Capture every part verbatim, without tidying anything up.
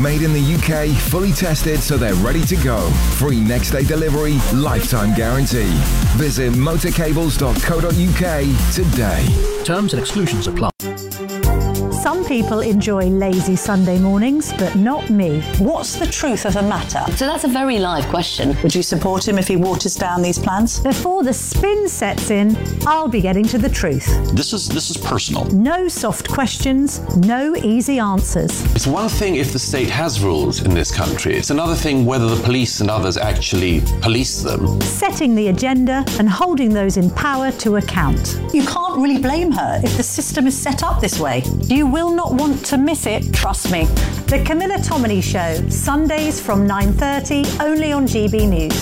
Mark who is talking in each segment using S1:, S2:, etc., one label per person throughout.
S1: Made in the U K, fully tested so they're ready to go. Free next day delivery, lifetime guarantee. Visit motorcables dot co dot uk today.
S2: Terms and exclusions apply.
S3: Some people enjoy lazy Sunday mornings, but not me.
S4: What's the truth of the matter?
S5: So that's a very live question.
S4: Would you support him if he waters down these plans?
S3: Before the spin sets in, I'll be getting to the truth.
S6: This is this is personal.
S3: No soft questions, no easy answers.
S7: It's one thing if the state has rules in this country. It's another thing whether the police and others actually police them.
S3: Setting the agenda and holding those in power to account.
S4: You can't really blame her if the system is set up this way. You will not want to miss it, trust me.
S3: The Camilla Tominey Show, Sundays from nine thirty, only on G B News.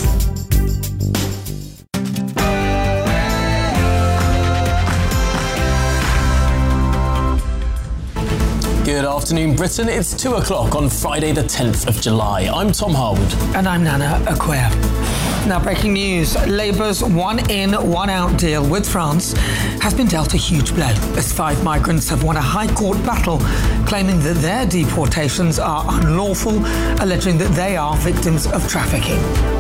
S8: Good afternoon, Britain. It's two o'clock on Friday the tenth of July. I'm Tom Harwood.
S9: And I'm Nana Acquia. Now, breaking news. Labour's one-in, one-out deal with France has been dealt a huge blow as five migrants have won a High Court battle claiming that their deportations are unlawful, alleging that they are victims of trafficking.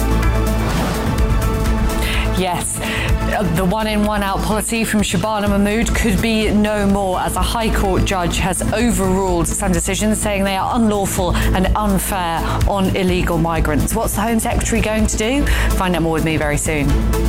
S10: Yes, the one-in, one-out policy from Shabana Mahmood could be no more, as a High Court judge has overruled some decisions saying they are unlawful and unfair on illegal migrants. What's the Home Secretary going to do? Find out more with me very soon.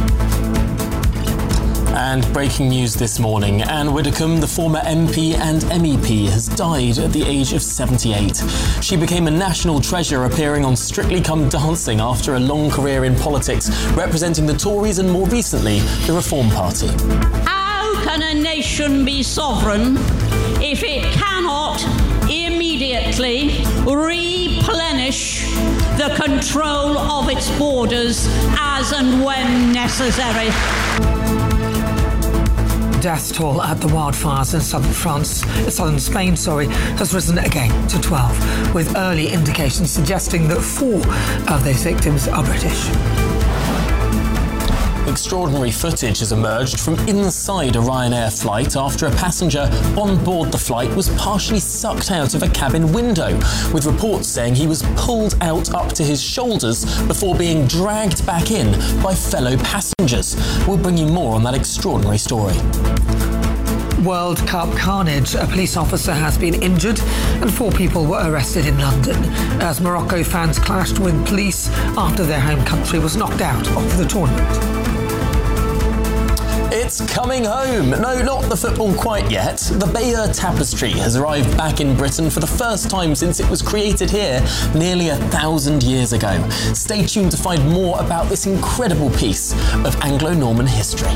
S8: And breaking news this morning, Anne Widdecombe, the former M P and M E P, has died at the age of seventy-eight. She became a national treasure, appearing on Strictly Come Dancing after a long career in politics, representing the Tories and more recently, the Reform Party.
S11: How can a nation be sovereign if it cannot immediately replenish the control of its borders as and when necessary?
S9: Death toll at the wildfires in southern France, southern Spain, sorry, has risen again to twelve, with early indications suggesting that four of those victims are British.
S8: Extraordinary footage has emerged from inside a Ryanair flight after a passenger on board the flight was partially sucked out of a cabin window, with reports saying he was pulled out up to his shoulders before being dragged back in by fellow passengers. We'll bring you more on that extraordinary story.
S9: World Cup carnage. A police officer has been injured and four people were arrested in London as Morocco fans clashed with police after their home country was knocked out of the tournament.
S8: It's coming home. No, not the football quite yet. The Bayeux Tapestry has arrived back in Britain for the first time since it was created here nearly a thousand years ago. Stay tuned to find more about this incredible piece of Anglo-Norman history.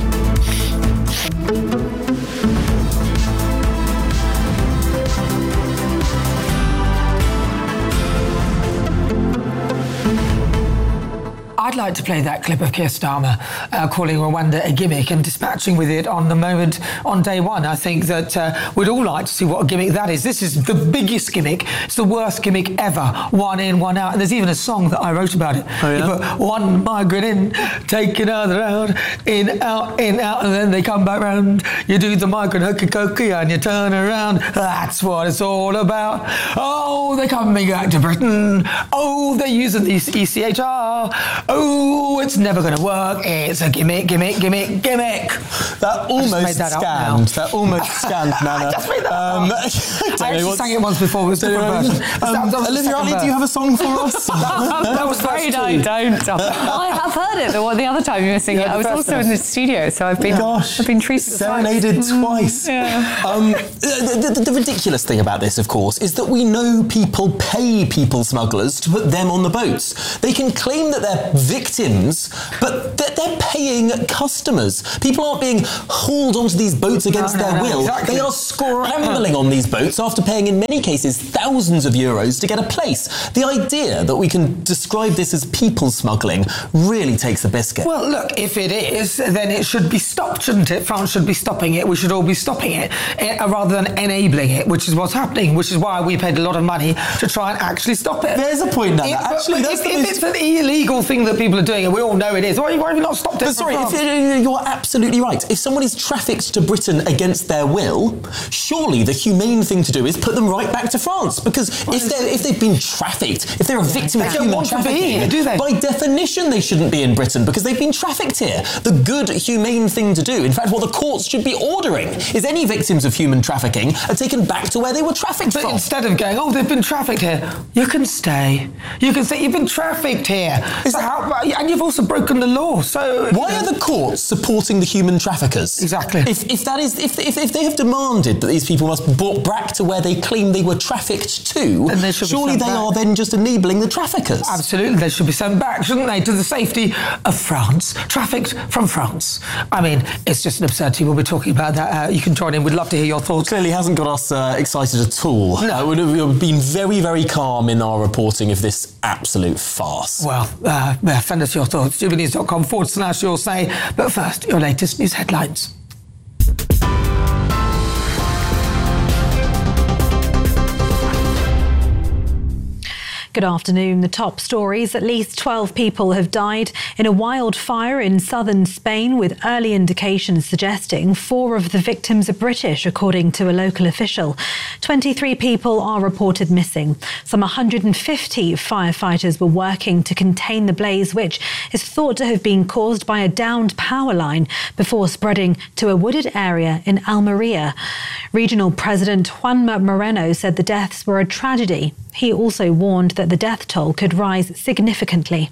S9: I'd like to play that clip of Keir Starmer uh, calling Rwanda a gimmick and dispatching with it on the moment on day one. I think that uh, we'd all like to see what a gimmick that is. This is the biggest gimmick. It's the worst gimmick ever. One in, one out. And there's even a song that I wrote about it.
S8: Oh, yeah?
S9: You put one migrant in, take another out, in, out, in, out, and then they come back round. You do the migrant hooky-cokey and you turn around. That's what it's all about. Oh, they're coming back to Britain. Oh, they're using the E C H R. Oh, it's never going to work. It's a gimmick, gimmick, gimmick, gimmick.
S8: That almost
S9: that
S8: scanned. That almost scanned, Nana.
S9: I just made that
S8: um,
S9: up. I, I actually sang it once before. It was a different
S8: um,
S9: version.
S8: Um,
S9: that, that
S8: Olivia Hartley, do you have a song for us?
S10: I'm afraid I don't. I have heard it the, the other time you were singing
S8: Yeah,
S10: it. I was also
S8: verse.
S10: in the studio, so I've been,
S8: Gosh,
S10: I've been treated
S8: serenaded twice.
S10: Yeah.
S8: Um, the, the, the ridiculous thing about this, of course, is that we know people pay people smugglers to put them on the boats. They can claim that they're victims, but they're, they're paying customers. People aren't being hauled onto these boats against
S9: No, no,
S8: their
S9: no,
S8: will.
S9: exactly.
S8: They are scrambling on these boats after paying, in many cases, thousands of euros to get a place. The idea that we can describe this as people smuggling really takes a biscuit.
S9: Well, look, if it is, then it should be stopped, shouldn't it? France should be stopping it. We should all be stopping it, uh, rather than enabling it, which is what's happening, which is why we paid a lot of money to try and actually stop it.
S8: There's a point now.
S9: If,
S8: Actually, that's
S9: if,
S8: the
S9: if
S8: most...
S9: it's an illegal thing that people people are doing it. We all know it is. Why, why have you not stopped it?
S8: But sorry, if, you're absolutely right. If someone is trafficked to Britain against their will, surely the humane thing to do is put them right back to France. Because if they're if they've been trafficked, if they're a victim of human trafficking,
S9: here, do they?
S8: by definition they shouldn't be in Britain because they've been trafficked here. The good, humane thing to do, in fact, what the courts should be ordering, is any victims of human trafficking are taken back to where they were trafficked
S9: but
S8: from.
S9: Instead of going, oh, they've been trafficked here, you can stay. You can say you've been trafficked here.
S8: Is
S9: so
S8: that,
S9: how, and you've also broken the law. So
S8: why are the courts supporting the human traffickers?
S9: Exactly.
S8: If, if that is, if, if if they have demanded that these people must be brought back to where they claim they were trafficked to,
S9: they
S8: surely they
S9: back.
S8: are then just enabling the traffickers.
S9: Absolutely, they should be sent back, shouldn't they, to the safety of France, trafficked from France. I mean, it's just an absurdity. We'll be talking about that. Uh, you can join in. We'd love to hear your thoughts.
S8: Clearly hasn't got us uh, excited at all. No. Uh, we've, we've been very, very calm in our reporting of this absolute farce.
S9: Well, uh, send us your thoughts. gbnews.com forward slash your say. But first, your latest news headlines.
S3: Good afternoon. The top stories. At least twelve people have died in a wildfire in southern Spain, with early indications suggesting four of the victims are British, according to a local official. twenty-three people are reported missing. Some one hundred fifty firefighters were working to contain the blaze, which is thought to have been caused by a downed power line before spreading to a wooded area in Almeria. Regional President Juanma Moreno said the deaths were a tragedy. He also warned that the death toll could rise significantly.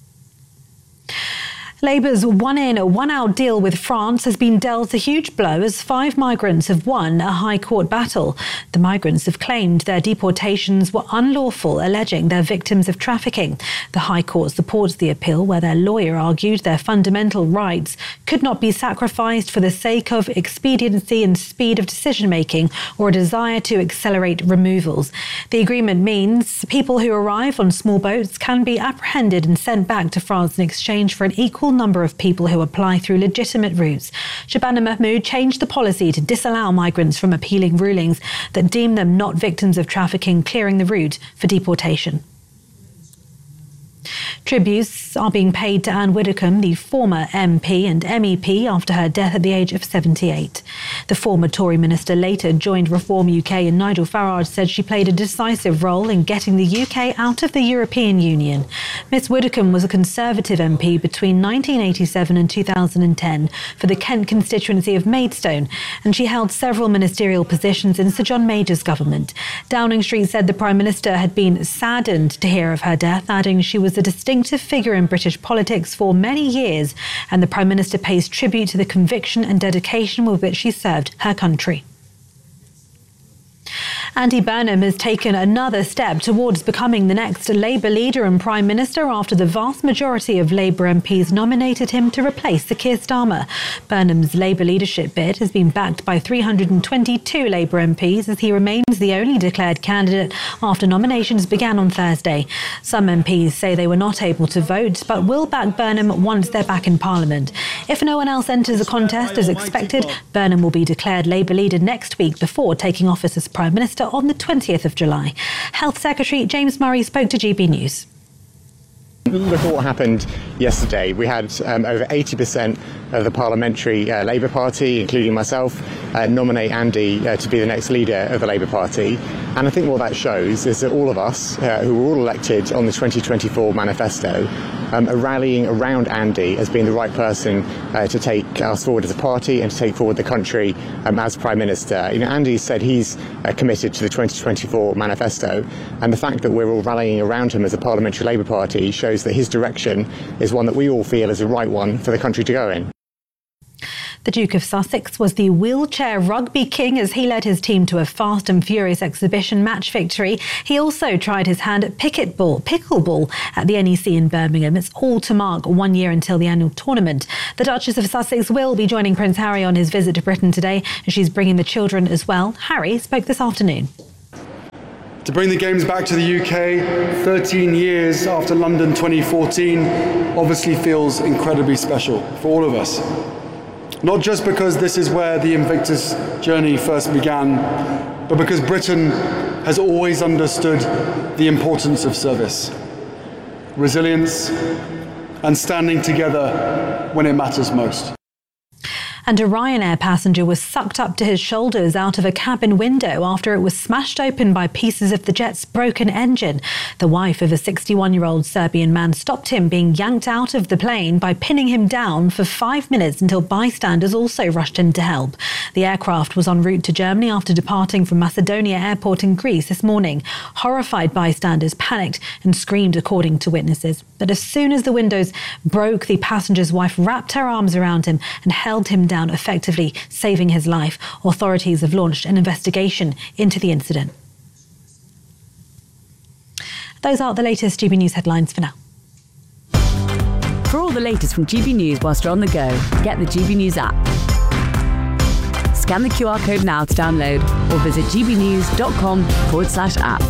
S3: Labour's one-in, one-out deal with France has been dealt a huge blow as five migrants have won a High Court battle. The migrants have claimed their deportations were unlawful, alleging they're victims of trafficking. The High Court supports the appeal, where their lawyer argued their fundamental rights could not be sacrificed for the sake of expediency and speed of decision-making or a desire to accelerate removals. The agreement means people who arrive on small boats can be apprehended and sent back to France in exchange for an equal number of people who apply through legitimate routes. Shabana Mahmood changed the policy to disallow migrants from appealing rulings that deem them not victims of trafficking, clearing the route for deportation. Tributes are being paid to Anne Widdecombe, the former M P and M E P, after her death at the age of seventy-eight. The former Tory minister later joined Reform U K, and Nigel Farage said she played a decisive role in getting the U K out of the European Union. Miss Widdecombe was a Conservative M P between nineteen eighty-seven and two thousand ten for the Kent constituency of Maidstone, and she held several ministerial positions in Sir John Major's government. Downing Street said the Prime Minister had been saddened to hear of her death, adding she was a distinctive figure in British politics for many years, and the Prime Minister pays tribute to the conviction and dedication with which she served her country. Andy Burnham has taken another step towards becoming the next Labour leader and Prime Minister after the vast majority of Labour M Ps nominated him to replace Sir Keir Starmer. Burnham's Labour leadership bid has been backed by three hundred twenty-two Labour M Ps, as he remains the only declared candidate after nominations began on Thursday. Some M Ps say they were not able to vote, but will back Burnham once they're back in Parliament. If no one else enters the contest as expected, Burnham will be declared Labour leader next week before taking office as Prime Minister on the twentieth of July. Health Secretary James Murray spoke to G B News.
S2: Look at what happened yesterday. We had um, over eighty percent of the parliamentary uh, Labour Party, including myself, uh, nominate Andy uh, to be the next leader of the Labour Party. And I think what that shows is that all of us, uh, who were all elected on the twenty twenty-four manifesto, um, are rallying around Andy as being the right person uh, to take us forward as a party and to take forward the country um, as Prime Minister. You know, Andy said he's uh, committed to the twenty twenty-four manifesto, and the fact that we're all rallying around him as a parliamentary Labour Party shows that his direction is one that we all feel is the right one for the country to go in.
S3: The Duke of Sussex was the wheelchair rugby king as he led his team to a fast and furious exhibition match victory. He also tried his hand at picket ball, pickleball at the N E C in Birmingham. It's all to mark one year until the annual tournament. The Duchess of Sussex will be joining Prince Harry on his visit to Britain today, and she's bringing the children as well. Harry spoke this afternoon.
S6: To bring the Games back to the U K thirteen years after London twenty fourteen obviously feels incredibly special for all of us. Not just because this is where the Invictus journey first began, but because Britain has always understood the importance of service, resilience, and standing together when it matters most.
S3: And a Ryanair passenger was sucked up to his shoulders out of a cabin window after it was smashed open by pieces of the jet's broken engine. The wife of a sixty-one-year-old Serbian man stopped him being yanked out of the plane by pinning him down for five minutes until bystanders also rushed in to help. The aircraft was en route to Germany after departing from Macedonia Airport in Greece this morning. Horrified bystanders panicked and screamed, according to witnesses. But as soon as the windows broke, the passenger's wife wrapped her arms around him and held him down, effectively saving his life. Authorities have launched an investigation into the incident. Those are the latest G B News headlines for now.
S12: For all the latest from G B News whilst you're on the go, get the G B News app. Scan the Q R code now to download or visit gbnews.com forward slash app.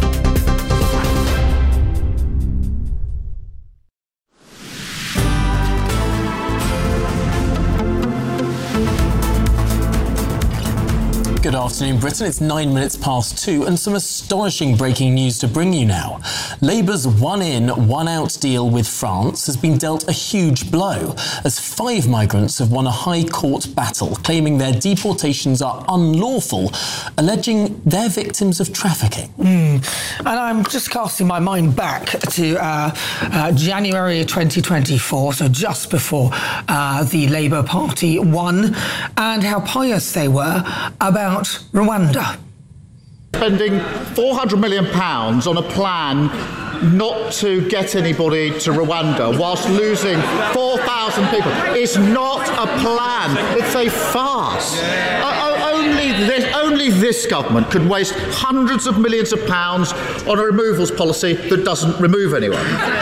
S8: Good afternoon, Britain. It's nine minutes past two and some astonishing breaking news to bring you now. Labour's one-in, one-out deal with France has been dealt a huge blow as five migrants have won a High Court battle, claiming their deportations are unlawful, alleging they're victims of trafficking.
S9: Mm. And I'm just casting my mind back to uh, uh, January twenty twenty-four, so just before uh, the Labour Party won, and how pious they were about Rwanda.
S13: Spending four hundred million pounds on a plan not to get anybody to Rwanda whilst losing four thousand people is not a plan, it's a farce. Uh, only, this, only this government could waste hundreds of millions of pounds on a removals policy that doesn't remove anyone.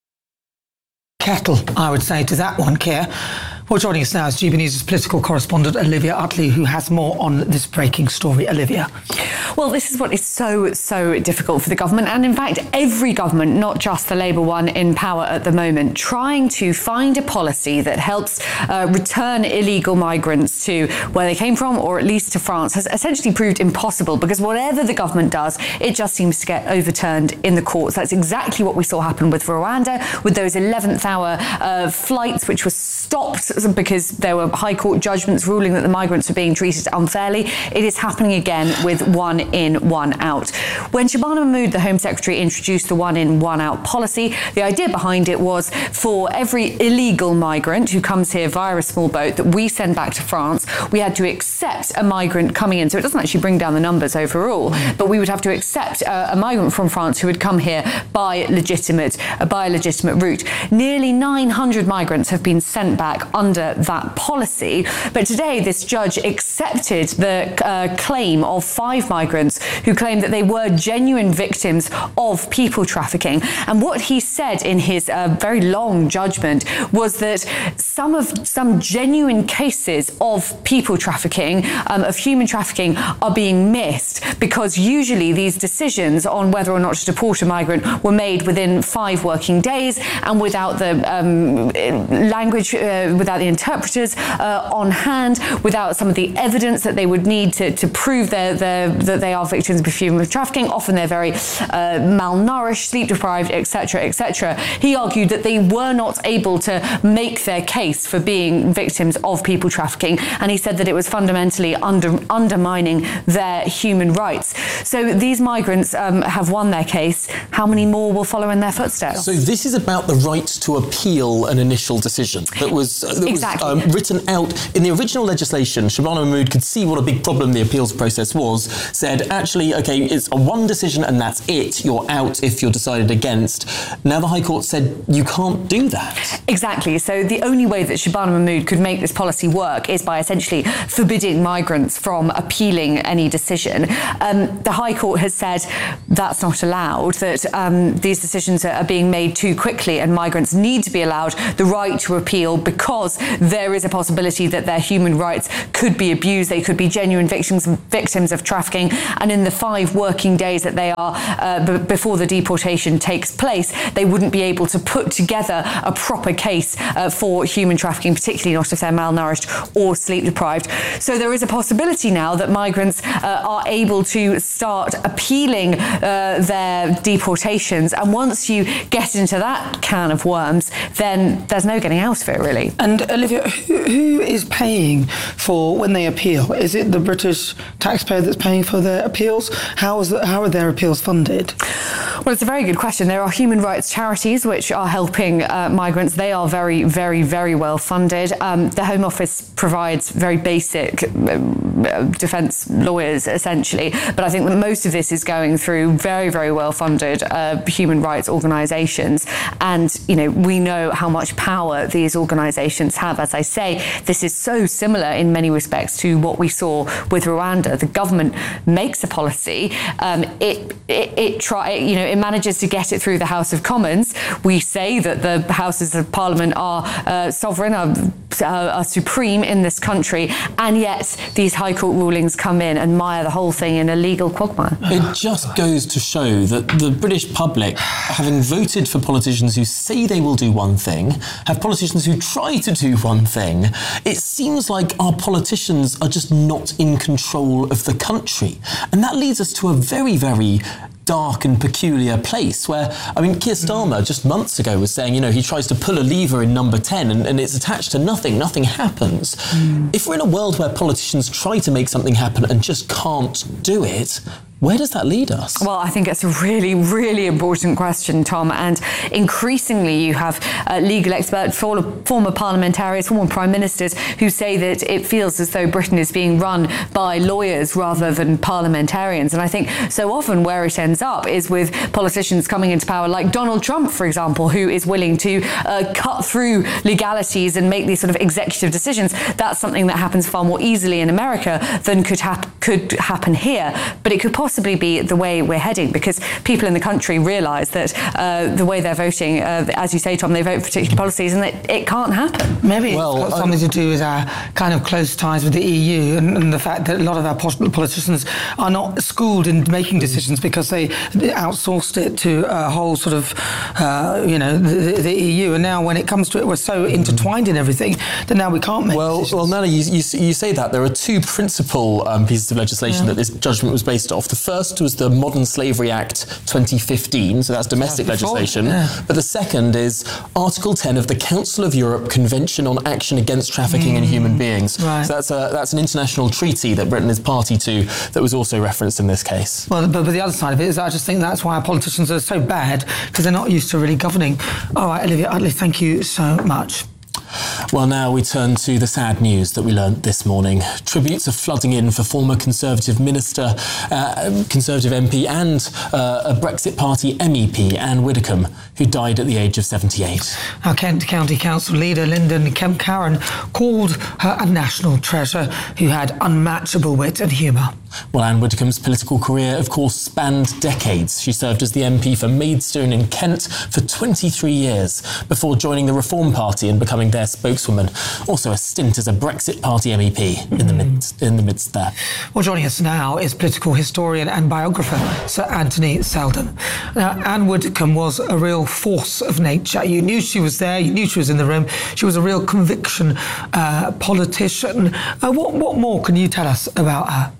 S9: Kettle, I would say to that one, Keir. Well, joining us now is G B News' political correspondent Olivia Utley, who has more on this breaking story. Olivia.
S10: Well, this is what is so, so difficult for the government, and in fact, every government, not just the Labour one in power at the moment, trying to find a policy that helps uh, return illegal migrants to where they came from, or at least to France, has essentially proved impossible, because whatever the government does, it just seems to get overturned in the courts. That's exactly what we saw happen with Rwanda, with those eleventh hour uh, flights, which were stopped because there were High Court judgments ruling that the migrants were being treated unfairly. It is happening again with one in, one out. When Shabana Mahmood, the Home Secretary, introduced the one in, one out policy, the idea behind it was for every illegal migrant who comes here via a small boat that we send back to France, we had to accept a migrant coming in. So it doesn't actually bring down the numbers overall, but we would have to accept a, a migrant from France who would come here by legitimate, uh, by a legitimate route. Nearly nine hundred migrants have been sent back under that policy. But today, this judge accepted the uh, claim of five migrants who claimed that they were genuine victims of people trafficking. And what he said in his uh, very long judgment was that some of some genuine cases of people trafficking, um, of human trafficking, are being missed because usually these decisions on whether or not to deport a migrant were made within five working days and without the um, language, uh, without the interpreters uh, on hand, without some of the evidence that they would need to, to prove their, their, that they are victims of human trafficking. Often they're very uh, malnourished, sleep deprived, et cetera, et cetera. He argued that they were not able to make their case for being victims of people trafficking, and he said that it was fundamentally under, undermining their human rights. So these migrants um, have won their case. How many more will follow in their footsteps?
S8: So this is about the right to appeal an initial decision that was, uh, that
S10: exactly.
S8: was um, written out in the original legislation. Shabana Mahmood could see what a big problem the appeals process was, said, actually, OK, it's a one decision and that's it. You're out if you're decided against. Now the High Court said you can't do that.
S10: Exactly. So the only way that Shabana Mahmood could make this policy work is by essentially forbidding migrants from appealing any decision. Um, the High Court has said that's not allowed, that um, these decisions are being made too quickly and migrants need to be allowed the right to appeal because because there is a possibility that their human rights could be abused. They could be genuine victims victims of trafficking. And in the five working days that they are uh, b- before the deportation takes place, they wouldn't be able to put together a proper case uh, for human trafficking, particularly not if they're malnourished or sleep deprived. So there is a possibility now that migrants uh, are able to start appealing uh, their deportations. And once you get into that can of worms, then there's no getting out of it, really.
S9: And Olivia, who, who is paying for when they appeal? Is it the British taxpayer that's paying for their appeals? How is the, how are their appeals funded?
S10: Well, it's a very good question. There are human rights charities which are helping uh, migrants. They are very, very, very well funded. Um, the Home Office provides very basic uh, defence lawyers, essentially. But I think that most of this is going through very, very well funded uh, human rights organisations. And, you know, we know how much power these organisations have. As I say, this is so similar in many respects to what we saw with Rwanda. The government makes a policy. Um, it, it, it try, you know, it manages to get it through the House of Commons. We say that the Houses of Parliament are uh, sovereign, are, uh, are supreme in this country, and yet these High Court rulings come in and mire the whole thing in a legal quagmire.
S8: It just goes to show that the British public, having voted for politicians who say they will do one thing, have politicians who try to do one thing, it seems like our politicians are just not in control of the country. And that leads us to a very, very dark and peculiar place where, I mean, Keir Starmer just months ago was saying, you know, he tries to pull a lever in number ten and, and it's attached to nothing, nothing happens. Mm. If we're in a world where politicians try to make something happen and just can't do it, where does that lead us?
S10: Well, I think it's a really, really important question, Tom. And increasingly you have uh, legal experts, former, former parliamentarians, former prime ministers who say that it feels as though Britain is being run by lawyers rather than parliamentarians. And I think so often where it ends up is with politicians coming into power like Donald Trump, for example, who is willing to uh, cut through legalities and make these sort of executive decisions. That's something that happens far more easily in America than could, hap- could happen here. But it could possibly possibly be the way we're heading, because people in the country realise that uh, the way they're voting, uh, as you say, Tom, they vote for particular policies and that it can't happen.
S9: Maybe well, it's got something to do with our kind of close ties with the E U and, and the fact that a lot of our politicians are not schooled in making decisions because they outsourced it to a whole sort of, uh, you know, the, the E U. And now when it comes to it, we're so intertwined in everything that now we can't make
S8: well,
S9: decisions.
S8: Well, Nana, you, you, you say that. There are two principal um, pieces of legislation yeah. that this judgment was based off. The first was the Modern Slavery Act twenty fifteen, so that's domestic that's legislation. Yeah. But the second is Article ten of the Council of Europe Convention on Action Against Trafficking mm. in Human Beings. Right. So that's a, that's an international treaty that Britain is party to that was also referenced in this case.
S9: Well, but, but the other side of it is I just think that's why our politicians are so bad, because they're not used to really governing. All right, Olivia Utley, thank you so much.
S8: Well, now we turn to the sad news that we learnt this morning. Tributes are flooding in for former Conservative Minister, uh, Conservative M P and uh, a Brexit Party M E P, Anne Widdecombe, who died at the age of seventy-eight.
S9: Our Kent County Council leader, Lyndon Kemp-Carron, called her a national treasure who had unmatchable wit and humour.
S8: Well, Anne Widdecombe's political career, of course, spanned decades. She served as the M P for Maidstone in Kent for twenty-three years before joining the Reform Party and becoming their spokeswoman. Also a stint as a Brexit Party M E P in the midst, in the midst there.
S9: Well, joining us now is political historian and biographer Sir Anthony Selden. Now, Anne Widdecombe was a real force of nature. You knew she was there, you knew she was in the room. She was a real conviction uh, politician. Uh, what, what more can you tell us about her?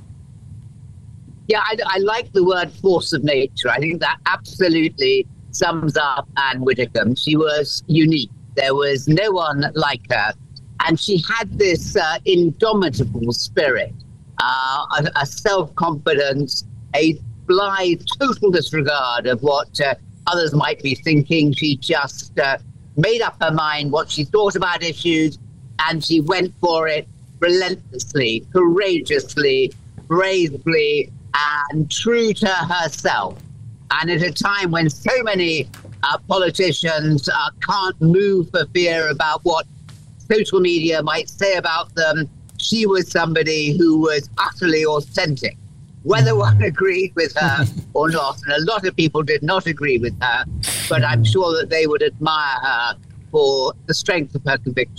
S14: Yeah, I, I like the word force of nature. I think that absolutely sums up Anne Widdecombe. She was unique. There was no one like her. And she had this uh, indomitable spirit, uh, a, a self-confidence, a blithe, total disregard of what uh, others might be thinking. She just uh, made up her mind what she thought about issues, and she went for it relentlessly, courageously, bravely, and true to herself. And at a time when so many uh, politicians uh, can't move for fear about what social media might say about them, she was somebody who was utterly authentic, whether one agreed with her or not. And a lot of people did not agree with her, but I'm sure that they would admire her for the strength of her convictions.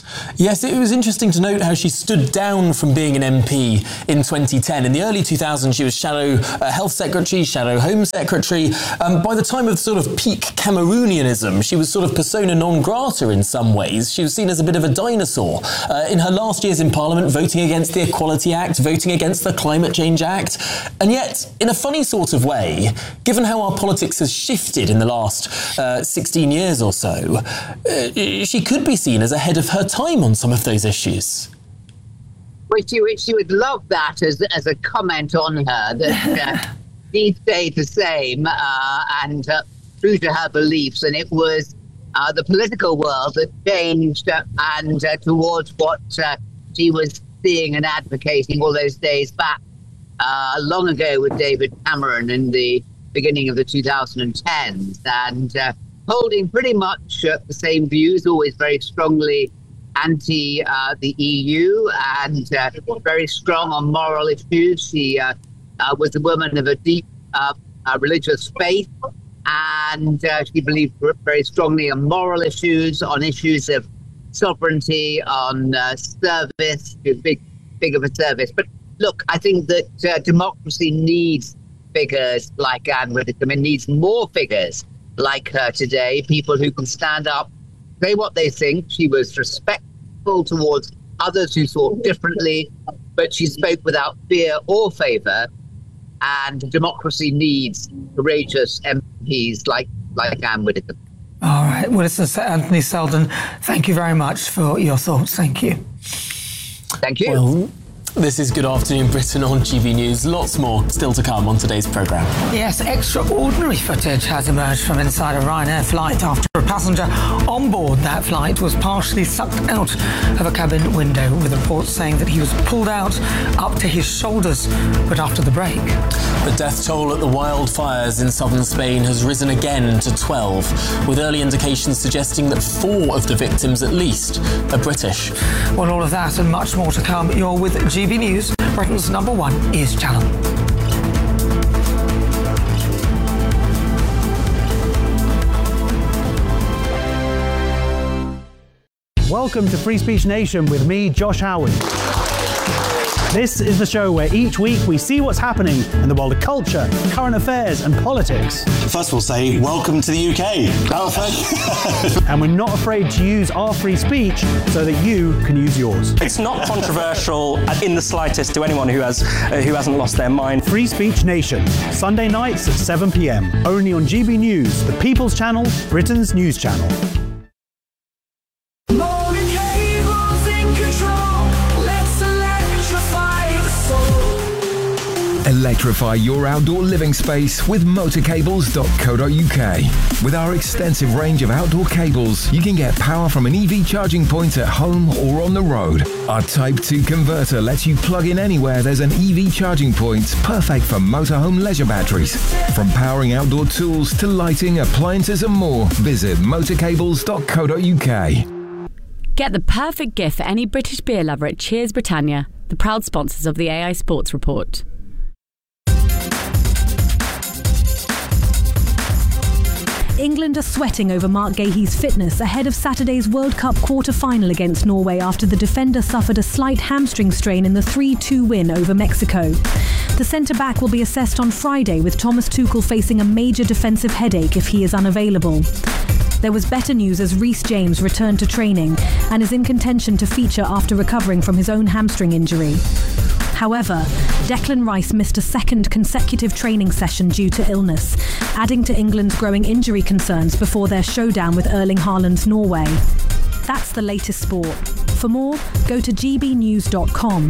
S8: Yes, it was interesting to note how she stood down from being an M P in twenty ten. In the early two thousands, she was Shadow uh, Health Secretary, Shadow Home Secretary. Um, by the time of sort of peak Cameroonianism, she was sort of persona non grata in some ways. She was seen as a bit of a dinosaur. Uh, in her last years in Parliament, voting against the Equality Act, voting against the Climate Change Act. And yet, in a funny sort of way, given how our politics has shifted in the last uh, sixteen years or so, uh, she could be seen as ahead of her time on some of those issues.
S14: Well, she, she would love that as, as a comment on her, that uh, she stayed the same uh, and uh, true to her beliefs. And it was uh, the political world that changed uh, and uh, towards what uh, she was seeing and advocating all those days back uh, long ago with David Cameron in the beginning of the two thousand tens, and uh, holding pretty much uh, the same views, always very strongly anti uh, the E U and uh, very strong on moral issues. She uh, uh, was a woman of a deep uh, uh, religious faith, and uh, she believed very strongly on moral issues, on issues of sovereignty, on uh, service, big, big of a service. But look, I think that uh, democracy needs figures like Anne Widdecombe. It needs more figures like her today, people who can stand up, say what they think. She was respectful towards others who thought differently, but she spoke without fear or favour. And democracy needs courageous M Ps like, like Anne Widdecombe.
S9: All right. Well, listen, Sir Anthony Seldon, thank you very much for your thoughts. Thank you.
S14: Thank you.
S8: Well, this is Good Afternoon Britain on G B News. Lots more still to come on today's programme.
S9: Yes, extraordinary footage has emerged from inside a Ryanair flight after a passenger on board that flight was partially sucked out of a cabin window, with reports saying that he was pulled out up to his shoulders, but after the break.
S8: The death toll at the wildfires in southern Spain has risen again to twelve, with early indications suggesting that four of the victims at least are British.
S9: Well, all of that and much more to come. You're with G B News, Britain's number one news channel.
S15: Welcome to Free Speech Nation with me, Josh Howard. This is the show where each week we see what's happening in the world of culture, current affairs and politics.
S16: First we'll say, welcome to the U K.
S15: And we're not afraid to use our free speech so that you can use yours.
S17: It's not controversial in the slightest to anyone who has uh, who hasn't lost their mind.
S15: Free Speech Nation, Sunday nights at seven p m, only on G B News, the People's Channel, Britain's news channel.
S1: Electrify your outdoor living space with motor cables dot co dot U K. With our extensive range of outdoor cables, you can get power from an E V charging point at home or on the road. Our Type two converter lets you plug in anywhere there's an E V charging point, perfect for motorhome leisure batteries. From powering outdoor tools to lighting, appliances and more, visit motor cables dot co dot U K.
S12: Get the perfect gift for any British beer lover at Cheers Britannia, the proud sponsors of the A I Sports Report.
S3: England are sweating over Mark Gahey's fitness ahead of Saturday's World Cup quarter-final against Norway after the defender suffered a slight hamstring strain in the three two win over Mexico. The centre-back will be assessed on Friday, with Thomas Tuchel facing a major defensive headache if he is unavailable. There was better news as Reece James returned to training and is in contention to feature after recovering from his own hamstring injury. However, Declan Rice missed a second consecutive training session due to illness, adding to England's growing injury concerns before their showdown with Erling Haaland's Norway. That's the latest sport. For more, go to g b news dot com.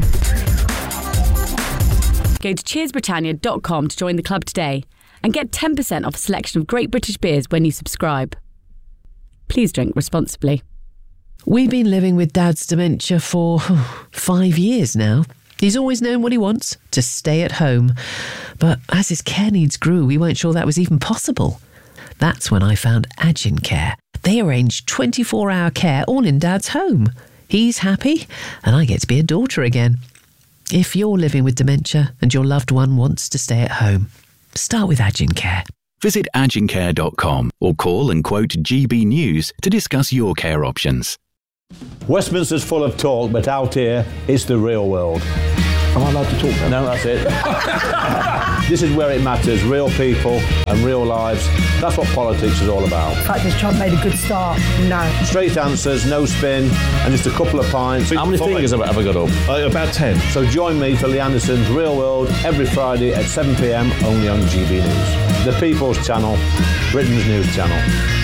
S12: Go to cheers britannia dot com to join the club today and get ten percent off a selection of great British beers when you subscribe. Please drink responsibly.
S18: We've been living with Dad's dementia for oh, five years now. He's always known what he wants, to stay at home. But as his care needs grew, we weren't sure that was even possible. That's when I found Agin Care. They arrange twenty-four hour care all in Dad's home. He's happy, and I get to be a daughter again. If you're living with dementia and your loved one wants to stay at home, start with Agin Care.
S19: Visit agin care dot com or call and quote G B News to discuss your care options. Westminster's full of talk, but out here, it's the real world.
S20: Am I allowed to talk now?
S19: No, that's it. This is where it matters, real people and real lives. That's what politics is all about.
S21: In fact, has Trump made a good start? No.
S19: Straight answers, no spin, and just a couple of pints.
S20: How many fingers have I ever got up?
S19: Uh, about ten. So join me for Lee Anderson's Real World every Friday at seven p m only on G B News. The People's Channel, Britain's news channel.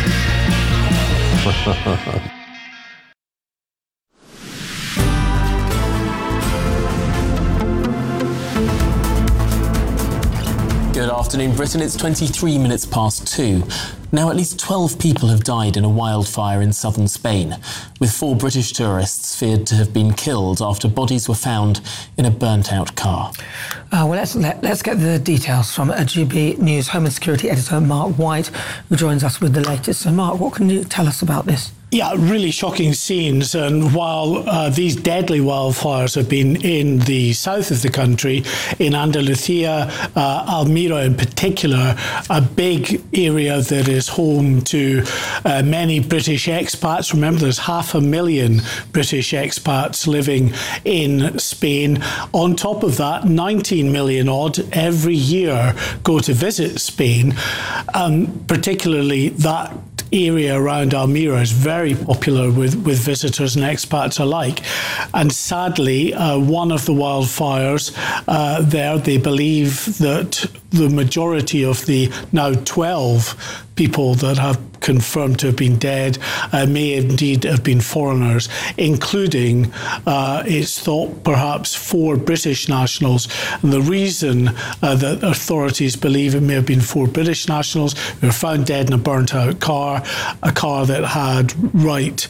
S8: Good afternoon, Britain. It's twenty-three minutes past two. Now, at least twelve people have died in a wildfire in southern Spain, with four British tourists feared to have been killed after bodies were found in a burnt-out car.
S9: Uh, well, let's let, let's get the details from a G B News Home and Security editor, Mark White, who joins us with the latest. So, Mark, what can you tell us about this?
S22: Yeah, really shocking scenes. And while uh, these deadly wildfires have been in the south of the country, in Andalusia, uh, Almeria in particular, a big area that is home to uh, many British expats. Remember, there's half a million British expats living in Spain. On top of that, nineteen million odd every year go to visit Spain. Um, particularly that area around Almeria is very popular with, with visitors and expats alike. And sadly, uh, one of the wildfires uh, there, they believe that the majority of the now twelve people that have confirmed to have been dead uh, may indeed have been foreigners, including, uh, it's thought, perhaps four British nationals. And the reason uh, that authorities believe it may have been four British nationals who were found dead in a burnt-out car, a car that had right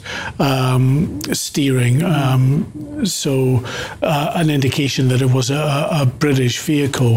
S22: um, steering, um, so uh, an indication that it was a, a British vehicle.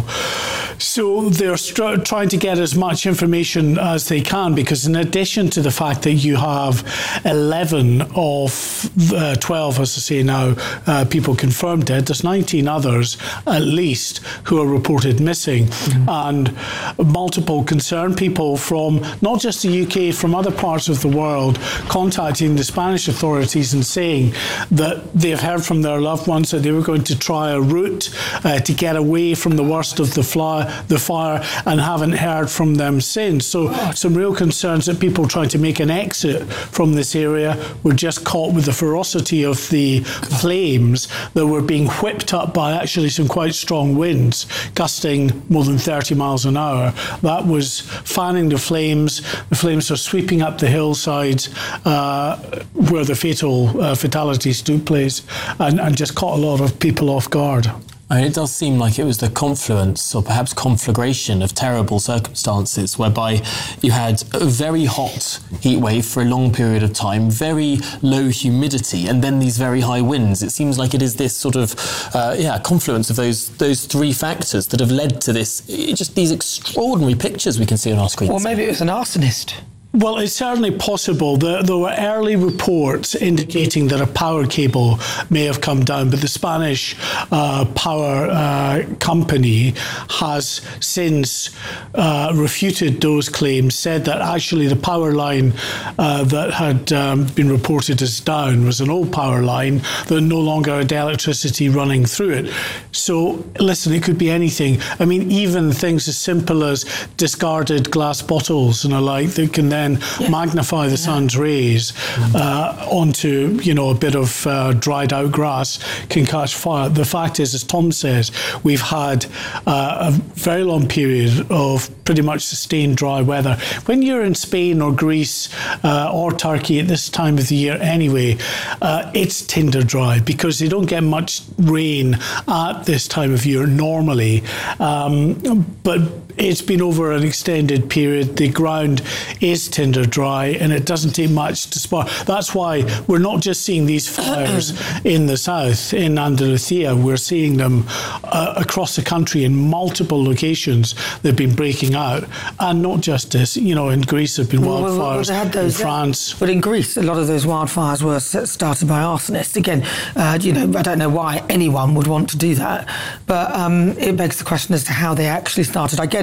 S22: So they're st- trying to get as much information as they can, because in addition to the fact that you have eleven of the twelve, as I say now, uh, people confirmed dead, there's nineteen others at least who are reported missing. Mm-hmm. And multiple concerned people from not just the U K, from other parts of the world, contacting the Spanish authorities and saying that they've heard from their loved ones that they were going to try a route uh, to get away from the worst of the fly, the fire, and haven't heard from them since. So some real concerns that people trying to make an exit from this area were just caught with the ferocity of the flames that were being whipped up by actually some quite strong winds, gusting more than thirty miles an hour. That was fanning the flames. The flames are sweeping up the hillsides uh, where the fatal uh, fatalities took place, and, and just caught a lot of people off guard.
S8: I mean, it does seem like it was the confluence or perhaps conflagration of terrible circumstances whereby you had a very hot heat wave for a long period of time, very low humidity, and then these very high winds. It seems like it is this sort of, uh, yeah, confluence of those those three factors that have led to this, just these extraordinary pictures we can see on our screens.
S9: Or maybe it was an arsonist.
S22: Well, it's certainly possible. There, there were early reports indicating that a power cable may have come down, but the Spanish uh, power uh, company has since uh, refuted those claims, said that actually the power line uh, that had um, been reported as down was an old power line that no longer had electricity running through it. So, listen, it could be anything. I mean, even things as simple as discarded glass bottles and the like that can then Yeah. magnify the sun's rays uh, onto, you know, a bit of uh, dried out grass can catch fire. The fact is, as Tom says, we've had uh, a very long period of pretty much sustained dry weather. When you're in Spain or Greece uh, or Turkey at this time of the year anyway, uh, it's tinder dry because they don't get much rain at this time of year normally. Um, but it's been over an extended period. The ground is tinder dry and it doesn't take much to spark. That's why we're not just seeing these fires in the south, in Andalusia. We're seeing them uh, across the country in multiple locations. They've been breaking out. And not just this, you know, in Greece there have been wildfires, well, well, they had those, in France.
S9: But in Greece, a lot of those wildfires were started by arsonists. Again, uh, you know, I don't know why anyone would want to do that. But um, it begs the question as to how they actually started. I get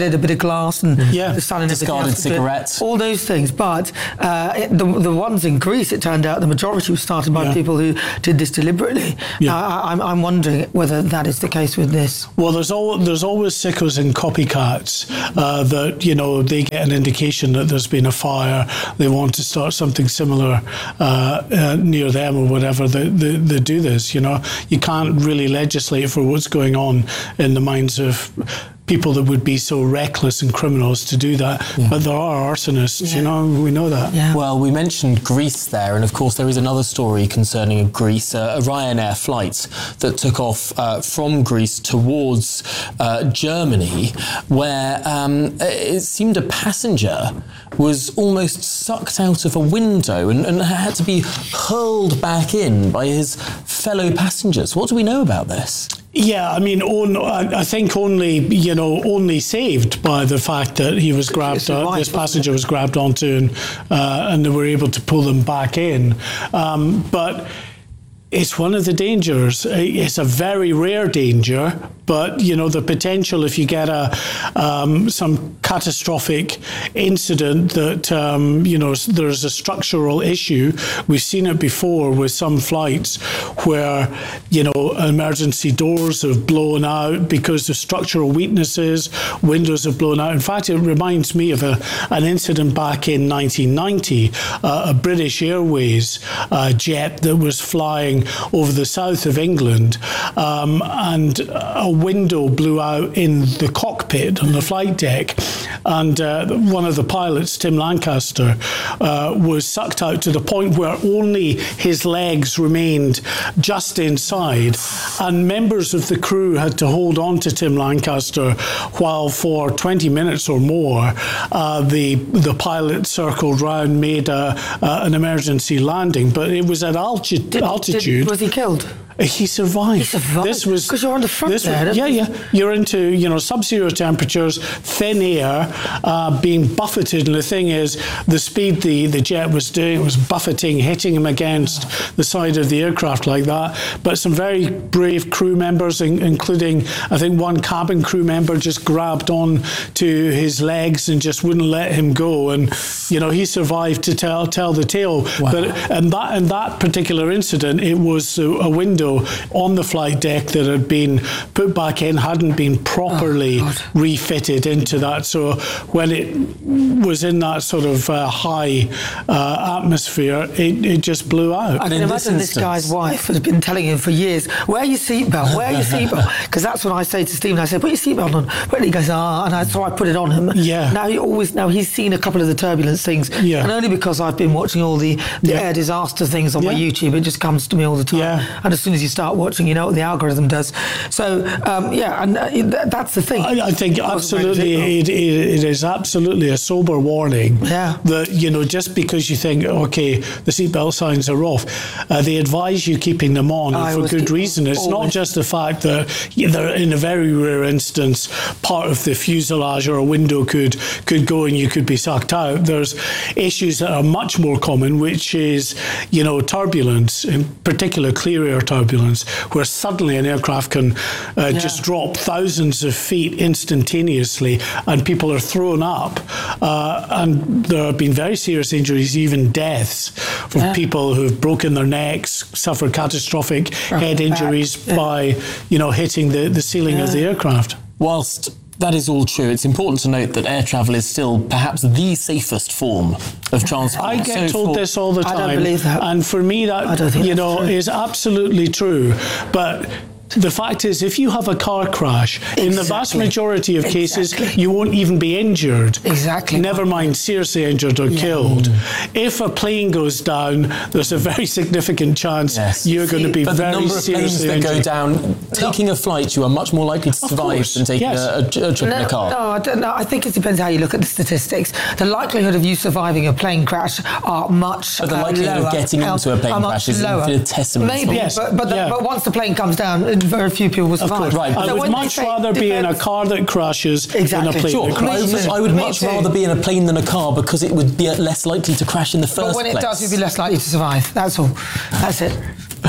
S9: shredded a bit of glass and
S22: yeah.
S9: the sun and
S8: discarded cigarettes.
S9: All those things. But uh, it, the, the ones in Greece, it turned out the majority was started by
S22: yeah.
S9: people who did this deliberately. Yeah. I, I'm, I'm wondering whether that is the case with this.
S22: Well, there's, all, there's always sickos and copycats uh, that, you know, they get an indication that there's been a fire, they want to start something similar uh, uh, near them or whatever, they, they, they do this, you know. You can't really legislate for what's going on in the minds of people that would be so reckless and criminals to do that. Yeah. But there are arsonists, yeah. you know, we know that.
S8: Yeah. Well, we mentioned Greece there, and of course there is another story concerning Greece, uh, a Ryanair flight that took off uh, from Greece towards uh, Germany, where um, it seemed a passenger was almost sucked out of a window and, and had to be hurled back in by his fellow passengers. What do we know about this?
S22: Yeah, I mean, on, I think only, you know, only saved by the fact that he was grabbed, uh, this passenger was grabbed onto and, uh, and they were able to pull them back in. Um, but it's one of the dangers. It's a very rare danger, but, you know, the potential if you get a um, some catastrophic incident that, um, you know, there's a structural issue. We've seen it before with some flights where, you know, emergency doors have blown out because of structural weaknesses, windows have blown out. In fact, it reminds me of a, an incident back in nineteen ninety, uh, a British Airways uh, jet that was flying over the south of England, um, and a window blew out in the cockpit on the flight deck, and uh, one of the pilots, Tim Lancaster, uh, was sucked out to the point where only his legs remained just inside, and members of the crew had to hold on to Tim Lancaster while for twenty minutes or more uh, the the pilot circled round, made a, uh, an emergency landing, but it was at alti-
S9: did,
S22: altitude.
S9: Did, was he killed?
S22: He survived.
S9: He survived?
S22: This was
S9: because you're on the front
S22: this
S9: there.
S22: Was, yeah, yeah. You're into, you know, sub-zero temperatures, thin air, uh, being buffeted. And the thing is, the speed the, the jet was doing was buffeting, hitting him against the side of the aircraft like that. But some very brave crew members, in, including, I think, one cabin crew member just grabbed on to his legs and just wouldn't let him go. And, you know, he survived to tell tell the tale.
S8: Wow.
S22: But and that in that particular incident, it was a, a window on the flight deck that had been put back in, hadn't been properly oh, refitted into that. So when it was in that sort of uh, high uh, atmosphere, it, it just blew out.
S9: I can imagine this, this guy's wife has been telling him for years, wear your seatbelt, wear your seatbelt. Because that's what I say to Stephen. I say, put your seatbelt on. But he goes, ah, and I, so I put it on him.
S22: Yeah.
S9: Now he always, now he's seen a couple of the turbulence things.
S22: Yeah.
S9: And only because I've been watching all the, the yeah. air disaster things on yeah. my YouTube, it just comes to me all the time.
S22: Yeah.
S9: And as soon as you start watching, you know what the algorithm does. So, um, yeah, and uh, that's the thing.
S22: I, I think absolutely, it, it, it is absolutely a sober warning
S9: yeah.
S22: that, you know, just because you think, okay, the seatbelt signs are off, uh, they advise you keeping them on
S9: I
S22: for good reason. It's always. Not just the fact that they're, in a very rare instance, part of the fuselage or a window could, could go and you could be sucked out. There's issues that are much more common, which is, you know, turbulence, in particular clear air turbulence, where suddenly an aircraft can uh, yeah. just drop thousands of feet instantaneously and people are thrown up. Uh, and there have been very serious injuries, even deaths, from yeah. people who've broken their necks, suffered catastrophic right. head injuries yeah. by, you know, hitting the, the ceiling yeah. of the aircraft.
S8: Whilst that is all true, it's important to note that air travel is still perhaps the safest form of transport.
S22: I get so told for, this all the time.
S9: I don't believe that.
S22: And for me, that, you know, true. is absolutely true. But the fact is, if you have a car crash, exactly. in the vast majority of cases, exactly. you won't even be injured.
S9: Exactly.
S22: Never mind seriously injured or yeah. killed. Mm. If a plane goes down, there's a very significant chance yes. you're See, going to be
S8: but
S22: very seriously
S8: injured. The number of planes that
S22: injured.
S8: go down, taking no. a flight, you are much more likely to survive than taking yes. a, a, a trip
S9: no,
S8: in a car.
S9: No, I don't know. I think it depends how you look at the statistics. The likelihood of you surviving a plane crash are much
S8: But the likelihood
S9: uh,
S8: of getting
S9: lower,
S8: into a plane crash is infinitesimal.
S9: Maybe, yes. but, but, the, yeah. but once the plane comes down, very few people will survive.
S22: Of course. Right. I
S9: so
S22: would much rather be in a car that crashes
S9: exactly.
S22: than a plane
S8: sure.
S22: that crashes.
S8: I would, I would much too. rather be in a plane than a car because it would be less likely to crash in the first place.
S9: But when it place. does, you'd be less likely to survive. That's all. That's it.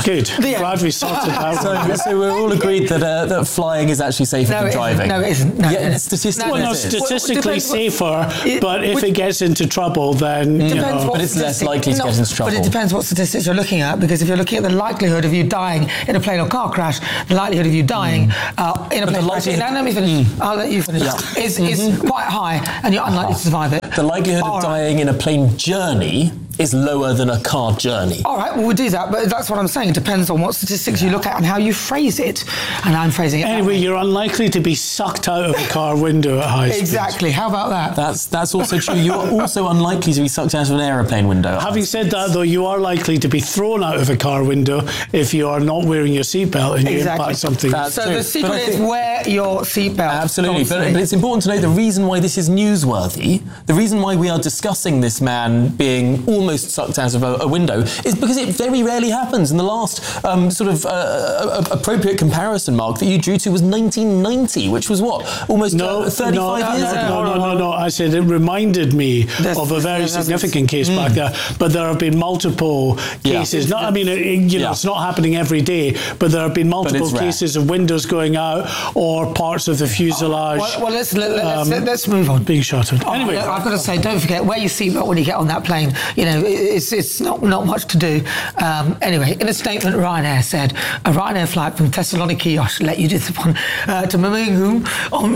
S22: Good. Yeah. Glad we sorted that
S8: so,
S22: one.
S8: so we're all agreed that uh, that flying is actually safer
S22: No,
S8: than
S22: it
S8: driving.
S22: isn't.
S10: No, it isn't. No,
S8: yeah,
S10: no.
S8: statistically,
S22: well, no,
S8: it is.
S22: statistically safer,
S10: it,
S22: but if
S10: would,
S22: it gets into trouble, then you know.
S8: But it's less likely to
S10: no,
S8: get into trouble.
S10: But it depends what statistics you're looking at, because if you're looking at the likelihood of you dying in a plane or car crash, the likelihood of you dying mm. uh, in a
S8: but
S10: plane crash, no, let me finish, mm. I'll let you finish, yeah. is, is mm-hmm. quite high, and you're unlikely to survive it.
S8: The likelihood All of right. dying in a plane journey is lower than a car journey.
S10: All right, well, we'll do that, but that's what I'm saying. It depends on what statistics you look at and how you phrase it. And I'm phrasing it
S22: Anyway, you're unlikely to be sucked out of a car window at high speed.
S10: Exactly. How about that?
S8: That's that's also true. You're also unlikely to be sucked out of an aeroplane window.
S22: Having said that, though, you are likely to be thrown out of a car window if you are not wearing your seatbelt and you
S10: exactly.
S22: impact something.
S8: That's
S10: so
S8: true.
S10: the secret is wear your seatbelt.
S8: Absolutely, but, but it's important to know the reason why this is newsworthy, the reason why we are discussing this man being almost sucked out of a, a window is because it very rarely happens. And the last um, sort of uh, appropriate comparison mark that you drew to was nineteen ninety, which was what? Almost
S22: no,
S8: uh, thirty-five
S22: no,
S8: years
S22: no,
S8: ago?
S22: No, no, no, no. I said it reminded me
S10: that's,
S22: of a very significant case
S10: mm.
S22: back there. But there have been multiple cases. Yeah. Not, I mean, it, you know, yeah. it's not happening every day, but there have been multiple cases of windows going out or parts of the fuselage.
S10: Well, well let's, let, let's,
S22: um,
S10: let's move on.
S22: Being shattered.
S10: Oh,
S22: anyway,
S10: I've got to say, don't forget, wear your seatbelt when you get on that plane. You know, it's it's not, not much to do. Um, anyway, in a statement, Ryanair said a Ryanair flight from Thessaloniki, I should let you do this one, uh, to Birmingham on,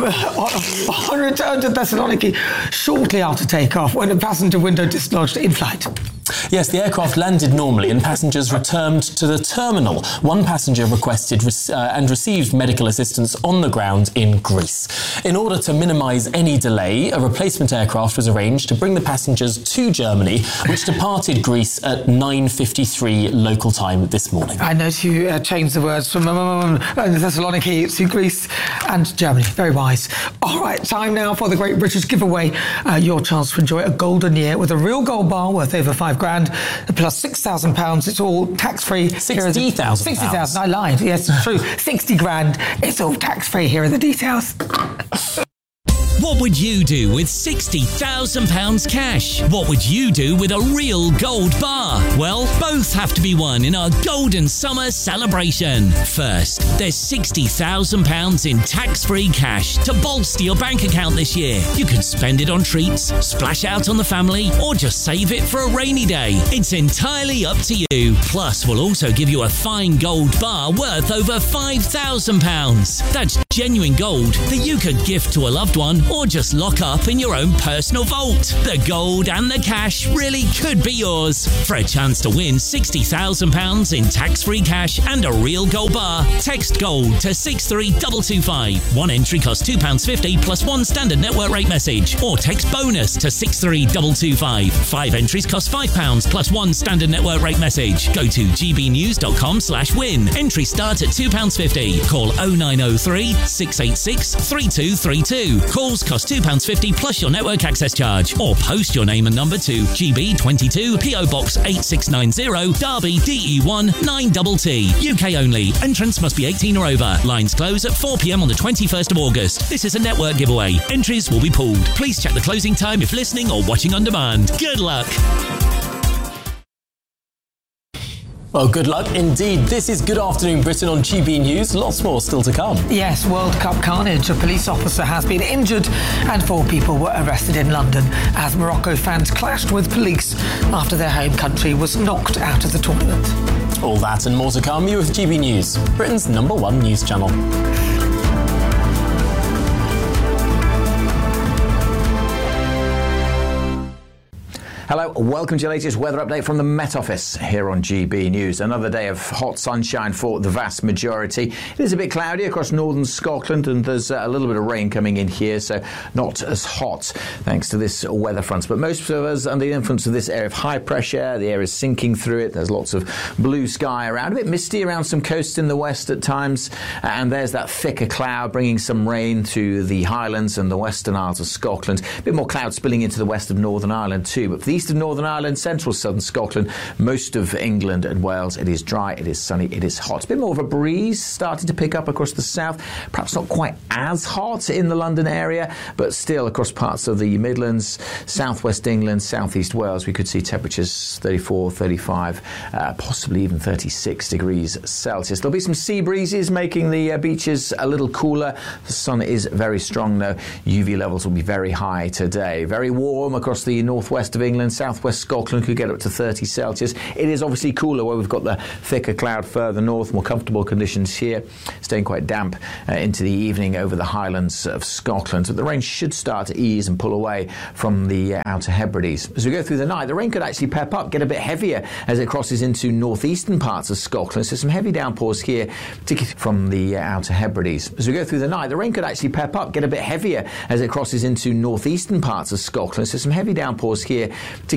S10: on, on return to Thessaloniki shortly after takeoff when a passenger window dislodged in flight.
S8: Yes, the aircraft landed normally and passengers returned to the terminal. One passenger requested uh, and received medical assistance on the ground in Greece. In order to minimise any delay, a replacement aircraft was arranged to bring the passengers to Germany, which departed Greece at nine fifty-three local time this morning.
S10: I noticed you uh, changed the words from um, um, Thessaloniki to Greece and Germany. Very wise. All right, time now for the Great British Giveaway. Uh, your chance to enjoy a golden year with a real gold bar worth over five grand plus six thousand pounds. It's all tax-free.
S8: sixty thousand
S10: sixty thousand. I lied. Yes, it's true. sixty grand. It's all tax-free. Here are the details.
S5: What would you do with sixty thousand pounds cash? What would you do with a real gold bar? Well, both have to be won in our Golden Summer celebration. First, there's sixty thousand pounds in tax-free cash to bolster your bank account this year. You can spend it on treats, splash out on the family, or just save it for a rainy day. It's entirely up to you. Plus, we'll also give you a fine gold bar worth over five thousand pounds. That's genuine gold that you could gift to a loved one or just lock up in your own personal vault. The gold and the cash really could be yours. For a chance to win sixty thousand pounds in tax-free cash and a real gold bar, text GOLD to six three two two five. One entry costs two pounds fifty plus one standard network rate message, or text BONUS to six three two two five. Five entries cost five pounds plus one standard network rate message. Go to gbnews.com slash win. Entry start at two pounds fifty. Call oh nine oh three, six eight six, three two three two. Calls cost two pounds fifty plus your network access charge, or post your name and number to G B twenty-two P O Box eight six nine zero, Derby, D E one nine T T. U K only. Entrants must be eighteen or over. Lines close at four p m on the twenty-first of August. This is a network giveaway. Entries will be pooled. Please check the closing time if listening or watching on demand. Good luck.
S8: Well, good luck indeed. This is Good Afternoon Britain on G B News. Lots more still to come.
S10: Yes, World Cup carnage. A police officer has been injured and four people were arrested in London as Morocco fans clashed with police after their home country was knocked out of the tournament.
S8: All that and more to come. You with G B News, Britain's number one news channel.
S7: Hello, welcome to your latest weather update from the Met Office here on G B News. Another day of hot sunshine for the vast majority. It is a bit cloudy across northern Scotland and there's a little bit of rain coming in here, so not as hot thanks to this weather front. But most of us under the influence of this area of high pressure, the air is sinking through it. There's lots of blue sky around, a bit misty around some coasts in the west at times, and there's that thicker cloud bringing some rain to the Highlands and the Western Isles of Scotland. A bit more cloud spilling into the west of Northern Ireland too, but for the east of Northern Ireland, central southern Scotland, most of England and Wales. It is dry, it is sunny, it is hot. A bit more of a breeze starting to pick up across the south. Perhaps not quite as hot in the London area, but still across parts of the Midlands, southwest England, southeast Wales, we could see temperatures thirty-four, thirty-five, uh, possibly even thirty-six degrees Celsius. There'll be some sea breezes making the uh, beaches a little cooler. The sun is very strong though. U V levels will be very high today. Very warm across the northwest of England. Southwest Scotland could get up to thirty Celsius. It is obviously cooler where we've got the thicker cloud further north. More comfortable conditions here. Staying quite damp uh, into the evening over the Highlands of Scotland. But the rain should start to ease and pull away from the uh, Outer Hebrides. As we go through the night, the rain could actually pep up, get a bit heavier as it crosses into northeastern parts of Scotland. So some heavy downpours here, particularly from the uh, Outer Hebrides. As we go through the night, the rain could actually pep up, get a bit heavier as it crosses into northeastern parts of Scotland. So some heavy downpours here,